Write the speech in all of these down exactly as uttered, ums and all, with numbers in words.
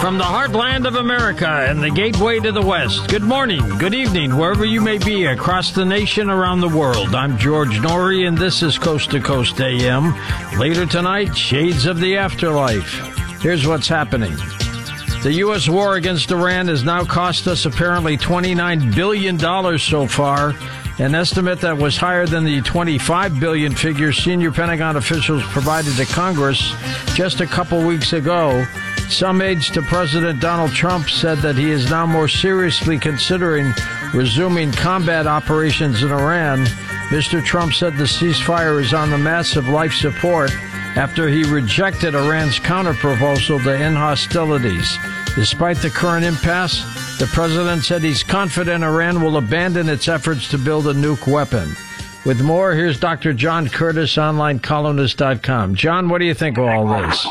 From the heartland of America and the gateway to the West, good morning, good evening, wherever you may be across the nation, around the world. I'm George Norrie, and this is Coast to Coast A M. Later tonight, Shades of the Afterlife. Here's what's happening. The U S war against Iran has now cost us apparently twenty-nine billion dollars so far, an estimate that was higher than the twenty-five billion dollars figure senior Pentagon officials provided to Congress just a couple weeks ago. Some aides to President Donald Trump said that he is now more seriously considering resuming combat operations in Iran. Mister Trump said the ceasefire is on the massive life support after he rejected Iran's counterproposal to end hostilities. Despite the current impasse, the president said he's confident Iran will abandon its efforts to build a nuke weapon. With more, here's Doctor John Curtis, online columnist dot com. John, what do you think of all this?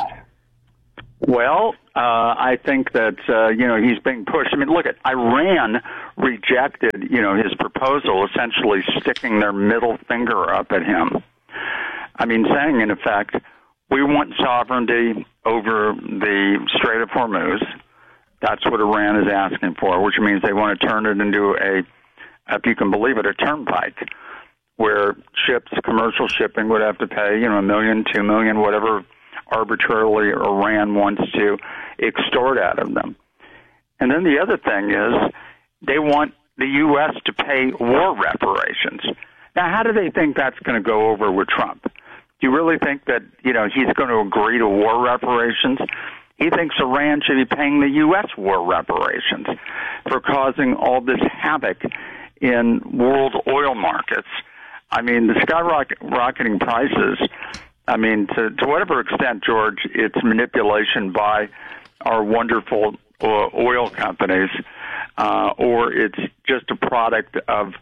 Well, uh, I think that, uh, you know, he's being pushed. I mean, look at Iran rejected, you know, his proposal, essentially sticking their middle finger up at him. I mean, saying, in effect, we want sovereignty over the Strait of Hormuz. That's what Iran is asking for, which means they want to turn it into a, if you can believe it, a turnpike, where ships, commercial shipping, would have to pay, you know, a million, two million, whatever arbitrarily Iran wants to extort out of them. And then the other thing is they want the U S to pay war reparations. Now, how do they think that's going to go over with Trump? Do you really think that, you know, he's going to agree to war reparations? He thinks Iran should be paying the U S war reparations for causing all this havoc in world oil markets. I mean, the skyrocketing prices, I mean, to, to whatever extent, George, it's manipulation by our wonderful uh, oil companies, uh, or it's just a product of,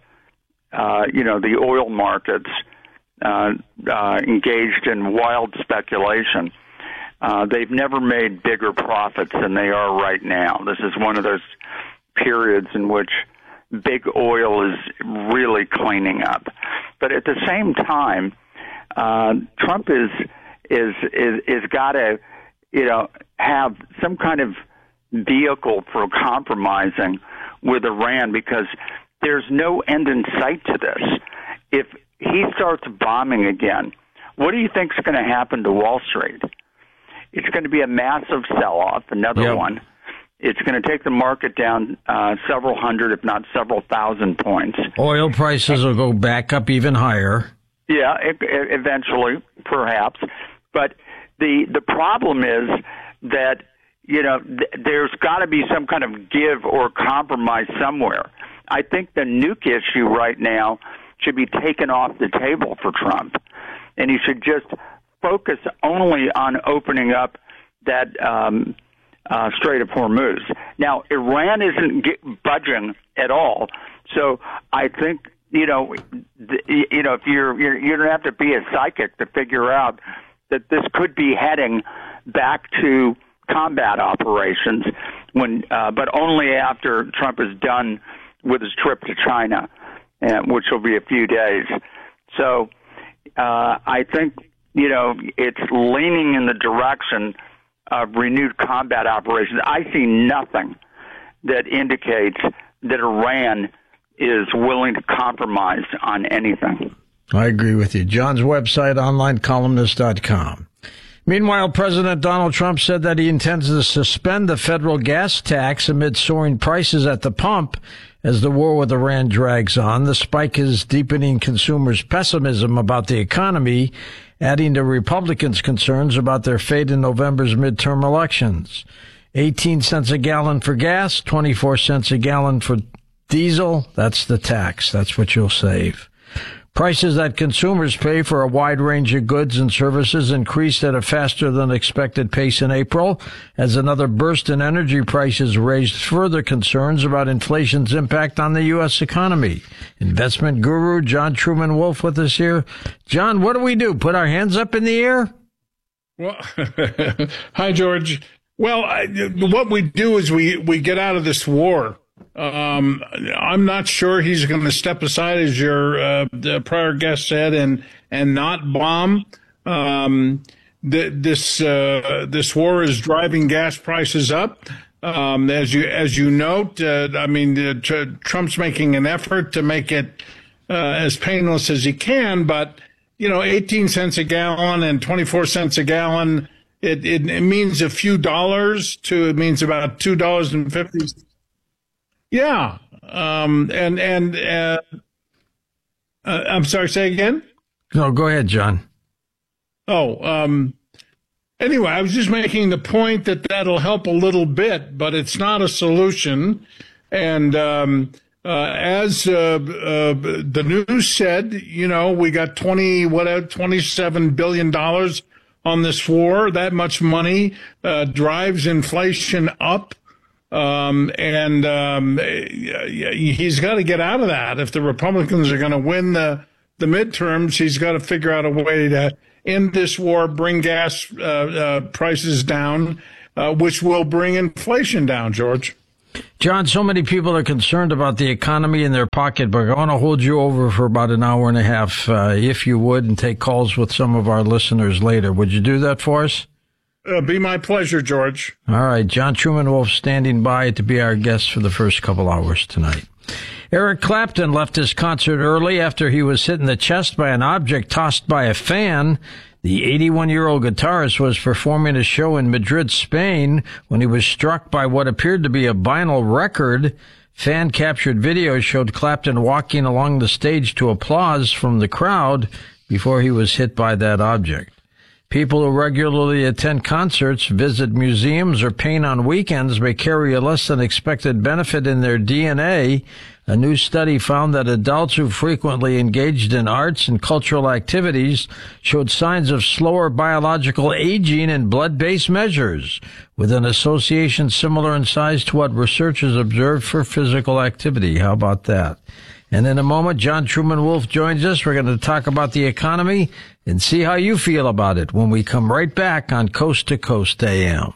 uh, you know, the oil markets uh, uh, engaged in wild speculation. Uh, they've never made bigger profits than they are right now. This is one of those periods in which big oil is really cleaning up. But at the same time, uh, Trump is is is is got to, you know, have some kind of vehicle for compromising with Iran, because there's no end in sight to this. If he starts bombing again, what do you think is going to happen to Wall Street? It's going to be a massive sell-off, another yep. one. It's going to take the market down uh, several hundred, if not several thousand points. Oil prices will go back up even higher. Yeah, it, it, eventually, perhaps. But the the problem is that, you know, th- there's got to be some kind of give or compromise somewhere. I think the nuke issue right now should be taken off the table for Trump, and he should just focus only on opening up that um, uh, Strait of Hormuz. Now, Iran isn't get, budging at all, so I think, you know, th- you know, if you're, you're you don't have to be a psychic to figure out that this could be heading back to combat operations, when, uh, but only after Trump is done with his trip to China, and, which will be a few days. So uh, I think, you know, it's leaning in the direction of renewed combat operations. I see nothing that indicates that Iran is willing to compromise on anything. I agree with you. John's website, online columnist dot com. Meanwhile, President Donald Trump said that he intends to suspend the federal gas tax amid soaring prices at the pump as the war with Iran drags on. The spike is deepening consumers' pessimism about the economy, adding to Republicans' concerns about their fate in November's midterm elections. eighteen cents a gallon for gas, twenty-four cents a gallon for diesel. That's the tax. That's what you'll save. Prices that consumers pay for a wide range of goods and services increased at a faster than expected pace in April, as another burst in energy prices raised further concerns about inflation's impact on the U S economy. Investment guru John Truman Wolf with us here. John, what do we do? Put our hands up in the air? Well, hi, George. Well, I, what we do is we, we get out of this war. Um, I'm not sure he's going to step aside, as your uh, the prior guest said, and and not bomb. Um, th- this uh, this war is driving gas prices up. Um, as you as you note, uh, I mean, uh, t- Trump's making an effort to make it uh, as painless as he can, but you know, eighteen cents a gallon and twenty-four cents a gallon, it, it, it means a few dollars to, it means about two dollars and fifty cents. Yeah. Um, and, and, uh, uh, I'm sorry, say again? No, go ahead, John. Oh, um, anyway, I was just making the point that that'll help a little bit, but it's not a solution. And, um, Uh, as uh, uh, the news said, you know, we got twenty, what, twenty-seven billion dollars on this war. That much money uh, drives inflation up. Um, and um, he's got to get out of that. If the Republicans are going to win the, the midterms, he's got to figure out a way to end this war, bring gas uh, uh, prices down, uh, which will bring inflation down, George. John, so many people are concerned about the economy in their pocketbook. I want to hold you over for about an hour and a half, uh, if you would, and take calls with some of our listeners later. Would you do that for us? Uh, be my pleasure, George. All right. John Truman Wolf standing by to be our guest for the first couple hours tonight. Eric Clapton left his concert early after he was hit in the chest by an object tossed by a fan. The eighty-one-year-old guitarist was performing a show in Madrid, Spain, when he was struck by what appeared to be a vinyl record. Fan-captured video showed Clapton walking along the stage to applause from the crowd before he was hit by that object. People who regularly attend concerts, visit museums, or paint on weekends may carry a less than expected benefit in their D N A. A new study found that adults who frequently engaged in arts and cultural activities showed signs of slower biological aging in blood-based measures, with an association similar in size to what researchers observed for physical activity. How about that? And in a moment, John Truman Wolf joins us. We're going to talk about the economy and see how you feel about it when we come right back on Coast to Coast A M.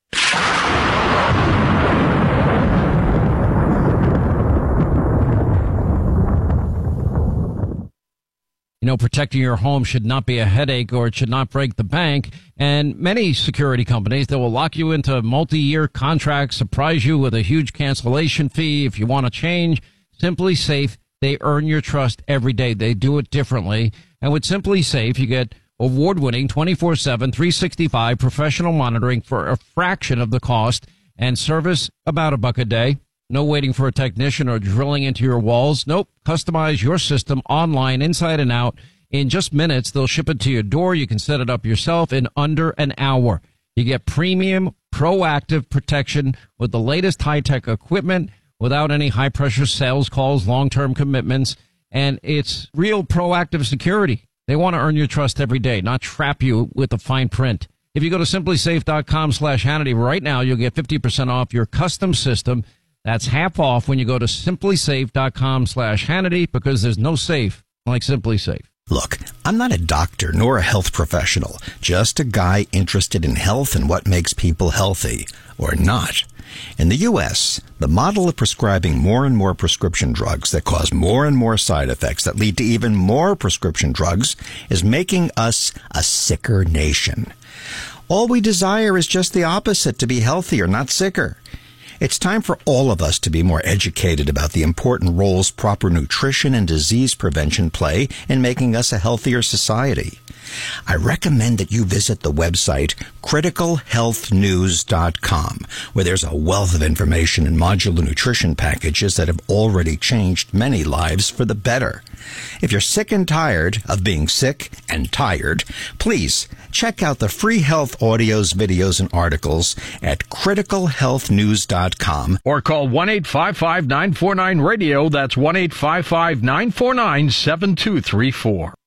You know, protecting your home should not be a headache, or it should not break the bank. And many security companies, they will lock you into multi-year contracts, surprise you with a huge cancellation fee if you want to change. Simply Safe, they earn your trust every day. They do it differently. And with Simply Safe, you get award-winning twenty-four seven, three sixty-five professional monitoring for a fraction of the cost, and service about a buck a day. No waiting for a technician or drilling into your walls. Nope. Customize your system online, inside and out. In just minutes, they'll ship it to your door. You can set it up yourself in under an hour. You get premium, proactive protection with the latest high-tech equipment without any high-pressure sales calls, long-term commitments, and it's real proactive security. They want to earn your trust every day, not trap you with the fine print. If you go to simplysafe.com slash Hannity right now, you'll get fifty percent off your custom system. That's half off when you go to simplysafe.com slash Hannity, because there's no safe like Simply Safe. Look, I'm not a doctor nor a health professional, just a guy interested in health and what makes people healthy, or not. In the U S, the model of prescribing more and more prescription drugs that cause more and more side effects that lead to even more prescription drugs is making us a sicker nation. All we desire is just the opposite, to be healthier, not sicker. It's time for all of us to be more educated about the important roles proper nutrition and disease prevention play in making us a healthier society. I recommend that you visit the website critical health news dot com, where there's a wealth of information and modular nutrition packages that have already changed many lives for the better. If you're sick and tired of being sick and tired, please check out the free health audios, videos, and articles at critical health news dot com. Or call one eight five five, nine four nine, radio. That's one eight five five, nine four nine, seven two three four.